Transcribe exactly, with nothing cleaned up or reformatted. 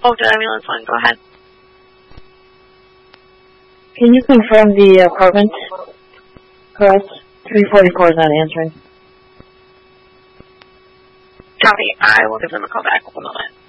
Oh, the ambulance one. Go ahead. Can you confirm the apartment? Correct. three forty-four is not answering. Copy. I will give them a call back. One moment.